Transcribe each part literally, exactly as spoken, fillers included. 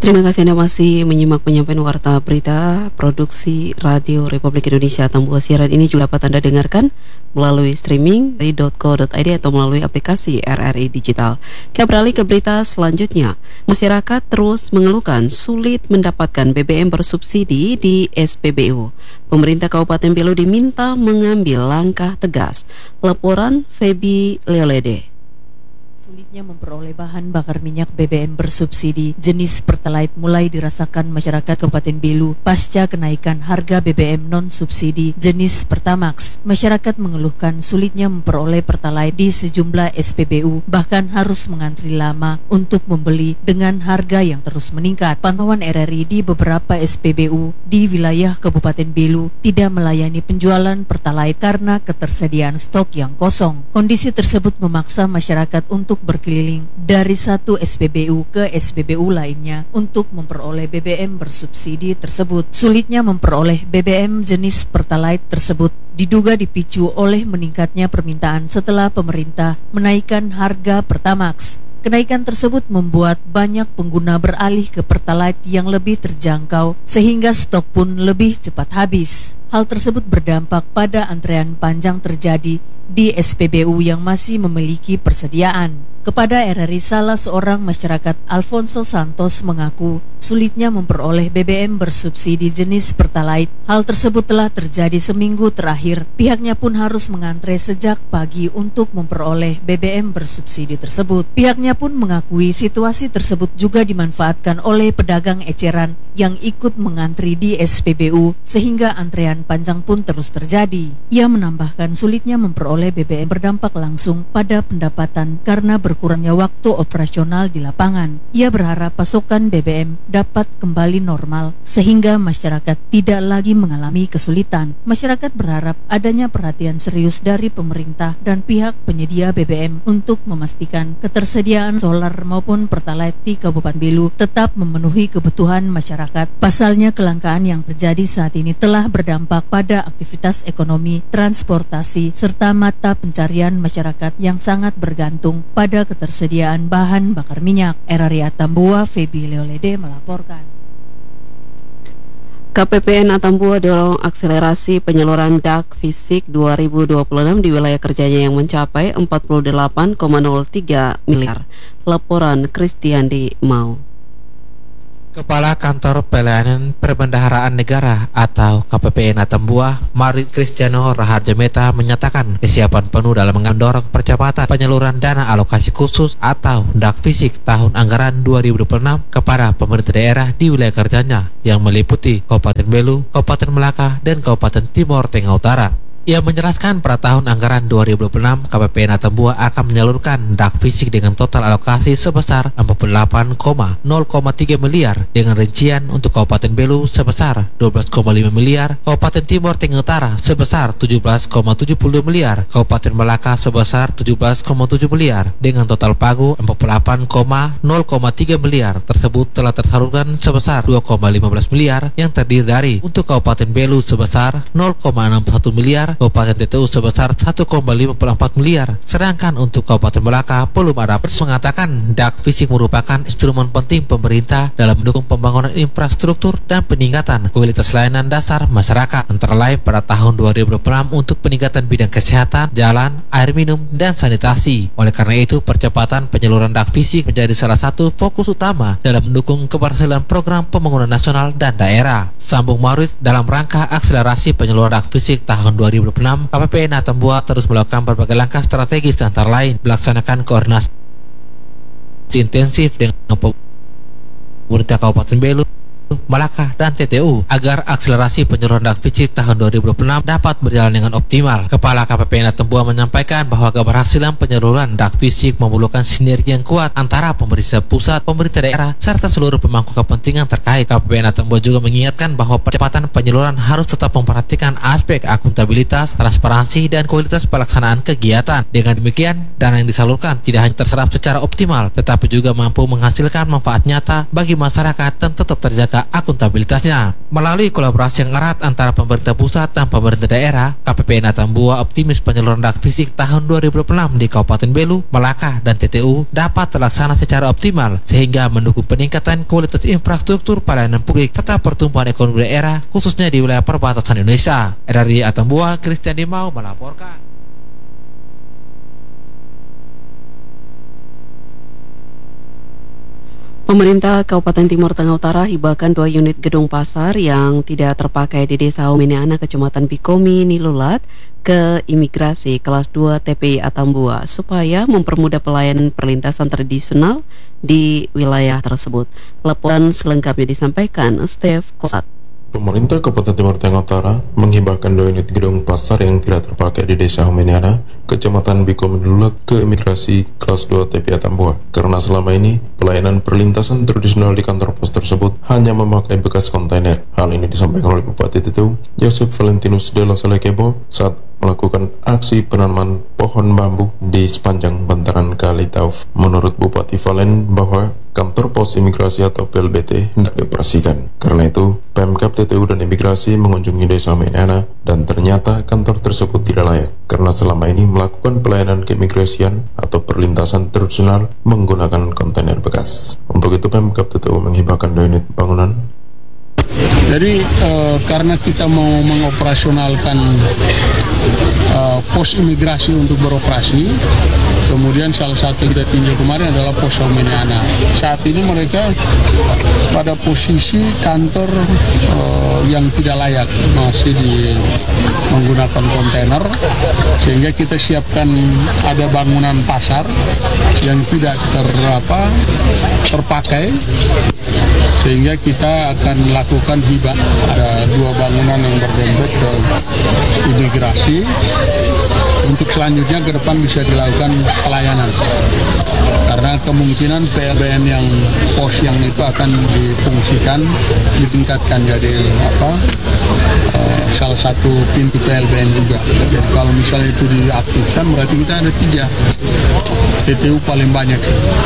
Terima kasih Anda masih menyimak penyampaian warta berita produksi Radio Republik Indonesia Atambua. Siaran ini juga dapat Anda dengarkan melalui streaming dari dot co dot i d atau melalui aplikasi R R I Digital. Kita beralih ke berita selanjutnya. Masyarakat terus mengeluhkan sulit mendapatkan B B M bersubsidi di S P B U. Pemerintah Kabupaten Belu diminta mengambil langkah tegas. Laporan Feby Leolede. Sulitnya memperoleh bahan bakar minyak B B M bersubsidi jenis Pertalite mulai dirasakan masyarakat Kabupaten Belu pasca kenaikan harga B B M non-subsidi jenis Pertamax. Masyarakat mengeluhkan sulitnya memperoleh Pertalite di sejumlah S P B U, bahkan harus mengantri lama untuk membeli dengan harga yang terus meningkat. Pantauan R R I di beberapa S P B U di wilayah Kabupaten Belu tidak melayani penjualan Pertalite karena ketersediaan stok yang kosong. Kondisi tersebut memaksa masyarakat untuk berkeliling dari satu S P B U ke S P B U lainnya untuk memperoleh B B M bersubsidi tersebut. Sulitnya memperoleh B B M jenis Pertalite tersebut diduga dipicu oleh meningkatnya permintaan setelah pemerintah menaikkan harga Pertamax. Kenaikan tersebut membuat banyak pengguna beralih ke Pertalite yang lebih terjangkau sehingga stok pun lebih cepat habis. Hal tersebut berdampak pada antrean panjang terjadi di S P B U yang masih memiliki persediaan. Kepada R R I, salah seorang masyarakat, Alfonso Santos, mengaku sulitnya memperoleh B B M bersubsidi jenis Pertalite. Hal tersebut telah terjadi seminggu terakhir. Pihaknya pun harus mengantre sejak pagi untuk memperoleh B B M bersubsidi tersebut. Pihaknya pun mengakui situasi tersebut juga dimanfaatkan oleh pedagang eceran yang ikut mengantri di S P B U sehingga antrean panjang pun terus terjadi. Ia menambahkan sulitnya memperoleh B B M berdampak langsung pada pendapatan karena berkurangnya waktu operasional di lapangan. Ia berharap pasokan B B M dapat kembali normal sehingga masyarakat tidak lagi mengalami kesulitan. Masyarakat berharap adanya perhatian serius dari pemerintah dan pihak penyedia B B M untuk memastikan ketersediaan solar maupun Pertalite di Kabupaten Belu tetap memenuhi kebutuhan masyarakat. Pasalnya kelangkaan yang terjadi saat ini telah berdampak pada aktivitas ekonomi, transportasi, serta mata pencarian masyarakat yang sangat bergantung pada ketersediaan bahan bakar minyak. R R I Atambua, Feby Leolede melaporkan. K P P N Atambua dorong akselerasi penyaluran D A K Fisik dua ribu dua puluh enam di wilayah kerjanya yang mencapai empat puluh delapan koma nol tiga miliar. Laporan Kristiandi Mau. Kepala Kantor Pelayanan Perbendaharaan Negara atau K P P N Atambua, Marit Cristiano Raharjameta, menyatakan kesiapan penuh dalam mendorong percepatan penyaluran dana alokasi khusus atau D A K Fisik tahun anggaran dua ribu dua puluh enam kepada pemerintah daerah di wilayah kerjanya yang meliputi Kabupaten Belu, Kabupaten Melaka, dan Kabupaten Timor Tengah Utara. Ia menjelaskan pada tahun anggaran dua ribu dua puluh enam K P P N Atambua akan menyalurkan D A K Fisik dengan total alokasi sebesar empat puluh delapan koma nol tiga miliar dengan rincian untuk Kabupaten Belu sebesar dua belas koma lima miliar, Kabupaten Timor Tengah Utara sebesar tujuh belas koma tujuh puluh miliar, Kabupaten Melaka sebesar tujuh belas koma tujuh miliar dengan total pagu empat puluh delapan koma nol tiga miliar. Tersebut telah tersalurkan sebesar dua koma lima belas miliar yang terdiri dari untuk Kabupaten Belu sebesar nol koma enam satu miliar, Kabupaten T T U sebesar satu koma lima empat miliar, sedangkan untuk Kabupaten Melaka belum ada. Pers mengatakan D A K Fisik merupakan instrumen penting pemerintah dalam mendukung pembangunan infrastruktur dan peningkatan kualitas layanan dasar masyarakat, antara lain pada tahun dua ribu dua puluh enam untuk peningkatan bidang kesehatan, jalan, air minum, dan sanitasi. Oleh karena itu, percepatan penyaluran D A K Fisik menjadi salah satu fokus utama dalam mendukung keberhasilan program pembangunan nasional dan daerah. Sambung Marit, dalam rangka akselerasi penyaluran D A K Fisik tahun dua ribu dua puluh enam, K P P N Atambua terus melakukan berbagai langkah strategis, antara lain melaksanakan koordinasi intensif dengan pemerintah Kabupaten Belu, Melaka, dan T T U agar akselerasi penyaluran D A K Fisik tahun dua ribu dua puluh enam dapat berjalan dengan optimal. Kepala K P P N Atambua menyampaikan bahwa keberhasilan penyaluran D A K Fisik memerlukan sinergi yang kuat antara pemerintah pusat, pemerintah daerah, serta seluruh pemangku kepentingan terkait. K P P N Atambua juga mengingatkan bahwa percepatan penyaluran harus tetap memperhatikan aspek akuntabilitas, transparansi, dan kualitas pelaksanaan kegiatan. Dengan demikian, dana yang disalurkan tidak hanya terserap secara optimal, tetapi juga mampu menghasilkan manfaat nyata bagi masyarakat dan tetap terjaga terjaga akuntabilitasnya. Melalui kolaborasi yang erat antara pemerintah pusat dan pemerintah daerah, K P P N Atambua optimis penyaluran dak fisik tahun dua ribu dua puluh enam di Kabupaten Belu, Malaka, dan T T U dapat terlaksana secara optimal sehingga mendukung peningkatan kualitas infrastruktur pelayanan publik serta pertumbuhan ekonomi daerah khususnya di wilayah perbatasan Indonesia. R R I Atambua, Christian Dimau melaporkan. Pemerintah Kabupaten Timur Tengah Utara hibahkan dua unit gedung pasar yang tidak terpakai di Desa Homeneana, Kecamatan Bikomi, Nilulat ke imigrasi kelas dua T P I Atambua supaya mempermudah pelayanan perlintasan tradisional di wilayah tersebut. Laporan selengkapnya disampaikan Steve Kosat. Pemerintah Kabupaten Timur Tengah Utara menghibahkan dua unit gedung pasar yang tidak terpakai di Desa Homeneana, Kecamatan Bikomi Nilulat ke imigrasi kelas dua T P I Atambua karena selama ini pelayanan perlintasan tradisional di kantor pos tersebut hanya memakai bekas kontainer. Hal ini disampaikan oleh Bupati T T U Joseph Valentinus de la Salekebo saat melakukan aksi penanaman pohon bambu di sepanjang bantaran Kali Tauf. Menurut Bupati Valen bahwa kantor pos imigrasi atau P L B T hendak dioperasikan. Karena itu, Pemkab T T U dan imigrasi mengunjungi Desa Homeneana dan ternyata kantor tersebut tidak layak karena selama ini melakukan pelayanan keimigrasian atau perlintasan tradisional menggunakan kontainer bekas. Untuk itu, Pemkab T T U menghibahkan dua unit bangunan. Jadi uh, karena kita mau mengoperasionalkan uh, pos imigrasi untuk beroperasi, kemudian salah satu yang kita tinjau kemarin adalah pos Homeneana. Saat ini mereka pada posisi kantor uh, yang tidak layak, masih di menggunakan kontainer, sehingga kita siapkan ada bangunan pasar yang tidak ter, apa, terpakai, sehingga kita akan melakukan hibah. Ada dua bangunan yang berdempet ke imigrasi untuk selanjutnya ke depan bisa dilakukan pelayanan, karena kemungkinan P L B N yang pos yang itu akan difungsikan, ditingkatkan jadi apa uh, salah satu pintu P L B N juga. Jadi kalau misalnya itu diaktifkan berarti kita ada tiga T T U paling banyak.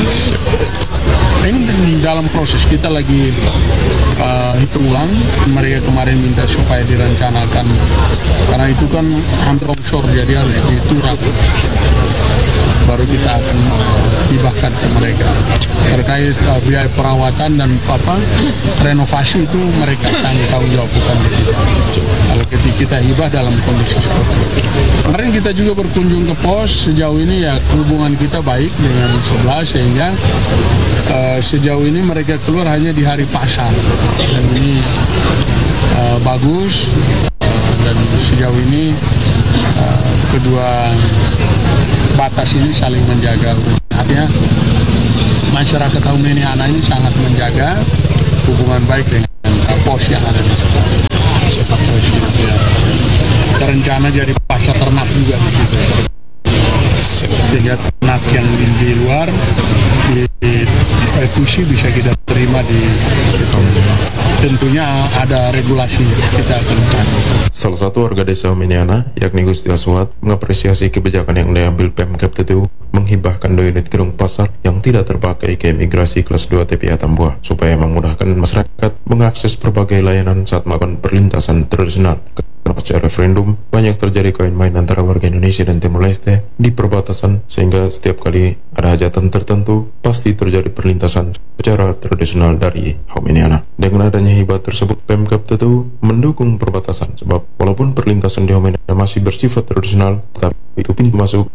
Ini dalam proses kita lagi uh, hitung ulang. Mereka kemarin minta supaya direncanakan karena itu kan hampir longsor, jadi harus diturap. Baru kita akan hibahkan ke mereka. Terkait uh, biaya perawatan dan apa renovasi itu mereka tanggung jawab, bukan kita. Kalau ketika kita hibah dalam kondisi seperti itu. Kemarin kita juga berkunjung ke pos. Sejauh ini ya hubungan kita baik dengan sebelah, sehingga uh, sejauh ini mereka keluar hanya di hari pasar, dan ini uh, bagus. Uh, dan sejauh ini uh, kedua batas ini saling menjaga. Artinya masyarakat Homeneana ini sangat menjaga hubungan baik dengan uh, pos yang ada di situ. Rencana jadi pasar ternak juga di situ. Sehingga ternak yang di, di luar di, di eksekusi bisa kita terima di, di tentunya ada regulasi kita akan. Salah satu warga Desa Homeneana, yakni Gusti Aswat, mengapresiasi kebijakan yang diambil Pemkab T T U menghibahkan dua unit gedung pasar yang tidak terpakai ke imigrasi kelas dua T P I Atambua supaya memudahkan masyarakat mengakses berbagai layanan saat melakukan perlintasan tradisional. Pasca referendum, banyak terjadi koin main antara warga Indonesia dan Timor Leste di perbatasan, sehingga setiap kali ada hajatan tertentu, pasti terjadi perlintasan secara tradisional dari Homeneana. Dengan adanya hibah tersebut, Pemkab T T U mendukung perbatasan, sebab walaupun perlintasan di Homeneana masih bersifat tradisional, tetapi itu pintu masuk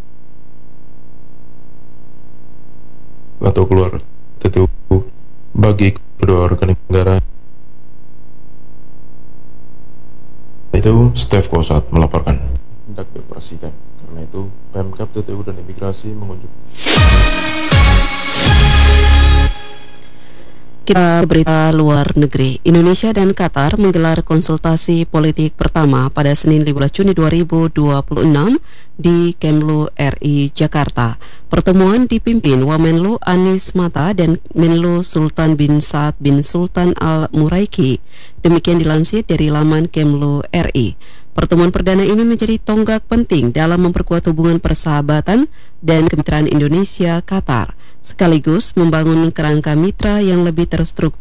atau keluar T T U bagi kedua warga negara. Itu Steve Kosat melaporkan. Hendak dioperasikan. Karena itu Pemkab T T U dan imigrasi mengunjungi. Kita berita luar negeri. Indonesia dan Qatar menggelar konsultasi politik pertama pada Senin lima belas Juni dua ribu dua puluh enam di Kemlu R I Jakarta. Pertemuan dipimpin Wamenlu Anies Mata dan Menlu Sultan bin Saad bin Sultan Al Muraiki. Demikian dilansir dari laman Kemlu R I. Pertemuan perdana ini menjadi tonggak penting dalam memperkuat hubungan persahabatan dan kemitraan Indonesia-Qatar, sekaligus membangun kerangka mitra yang lebih terstruktur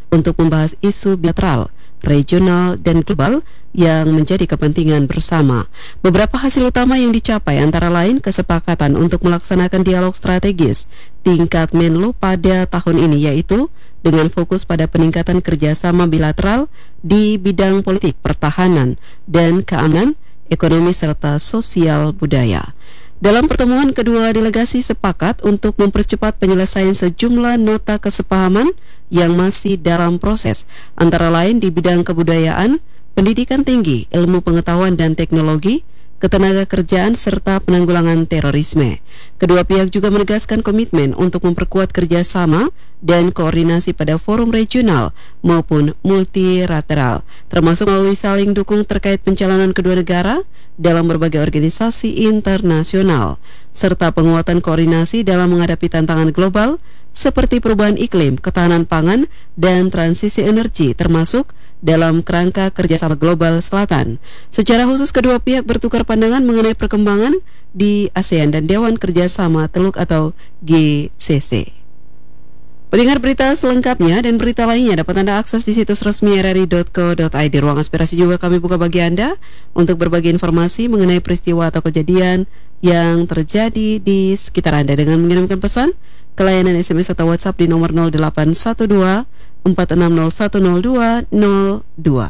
untuk membahas isu bilateral, regional, dan global yang menjadi kepentingan bersama. Beberapa hasil utama yang dicapai antara lain kesepakatan untuk melaksanakan dialog strategis tingkat Menlu pada tahun ini, yaitu dengan fokus pada peningkatan kerjasama bilateral di bidang politik, pertahanan, dan keamanan, ekonomi, serta sosial budaya. Dalam pertemuan kedua delegasi sepakat untuk mempercepat penyelesaian sejumlah nota kesepahaman yang masih dalam proses, antara lain di bidang kebudayaan, pendidikan tinggi, ilmu pengetahuan dan teknologi, ketenaga kerjaan, serta penanggulangan terorisme. Kedua pihak juga menegaskan komitmen untuk memperkuat kerjasama dan koordinasi pada forum regional maupun multilateral, termasuk melalui saling dukung terkait pencalonan kedua negara dalam berbagai organisasi internasional, serta penguatan koordinasi dalam menghadapi tantangan global seperti perubahan iklim, ketahanan pangan, dan transisi energi, termasuk dalam kerangka kerjasama global selatan. Secara khusus, kedua pihak bertukar pandangan mengenai perkembangan di ASEAN dan Dewan Kerjasama Teluk atau G C C. Pendengar, berita selengkapnya dan berita lainnya dapat Anda akses di situs resmi r r i dot co dot i d. Ruang aspirasi juga kami buka bagi Anda untuk berbagi informasi mengenai peristiwa atau kejadian yang terjadi di sekitar Anda dengan mengirimkan pesan ke layanan S M S atau WhatsApp di nomor nol delapan satu dua empat enam nol satu nol dua nol dua.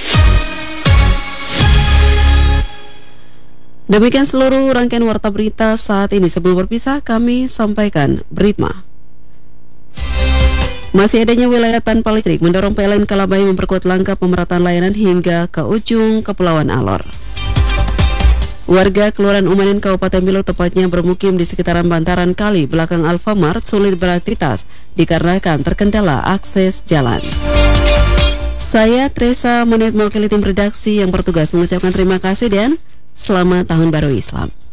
Demikian seluruh rangkaian warta berita saat ini. Sebelum berpisah, kami sampaikan berita. Masih adanya wilayah tanpa listrik mendorong P L N Kalabai memperkuat langkah pemerataan layanan hingga ke ujung Kepulauan Alor. Warga Kelurahan Umanin Kabupaten Belu, tepatnya bermukim di sekitaran bantaran kali belakang Alfamart, sulit beraktivitas dikarenakan terkendala akses jalan. Saya Teresa Menit mewakili tim redaksi yang bertugas mengucapkan terima kasih dan selamat Tahun Baru Islam.